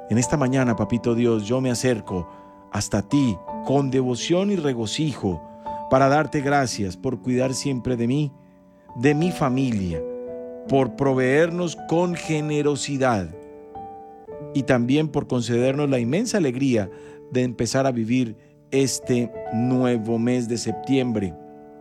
En esta mañana, Papito Dios, yo me acerco hasta ti con devoción y regocijo para darte gracias por cuidar siempre de mí, de mi familia, por proveernos con generosidad y también por concedernos la inmensa alegría de empezar a vivir este nuevo mes de septiembre.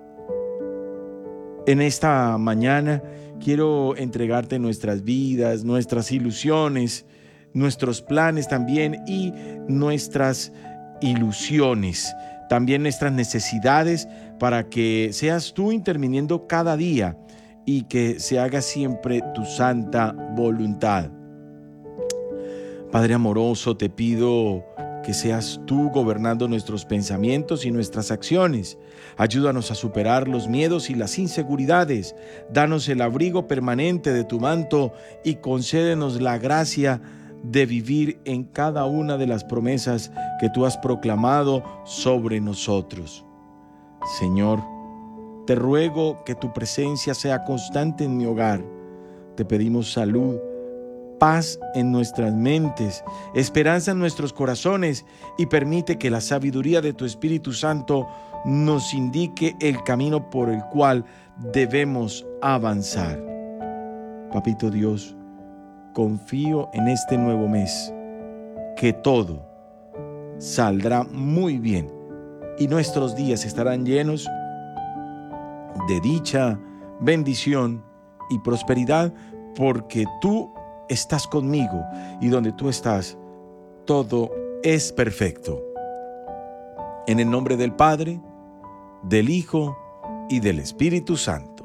En esta mañana quiero entregarte nuestras vidas, nuestras ilusiones, nuestros planes también y nuestras ilusiones, también nuestras necesidades, para que seas tú interviniendo cada día y que se haga siempre tu santa voluntad. Padre amoroso, te pido que seas tú gobernando nuestros pensamientos y nuestras acciones. Ayúdanos a superar los miedos y las inseguridades. Danos el abrigo permanente de tu manto y concédenos la gracia de vivir en cada una de las promesas que tú has proclamado sobre nosotros. Señor, te ruego que tu presencia sea constante en mi hogar. Te pedimos salud, paz en nuestras mentes, esperanza en nuestros corazones, y permite que la sabiduría de tu Espíritu Santo nos indique el camino por el cual debemos avanzar. Papito Dios, confío en este nuevo mes, que todo saldrá muy bien y nuestros días estarán llenos de dicha, bendición y prosperidad, porque tú estás conmigo y donde tú estás, todo es perfecto. En el nombre del Padre, del Hijo y del Espíritu Santo.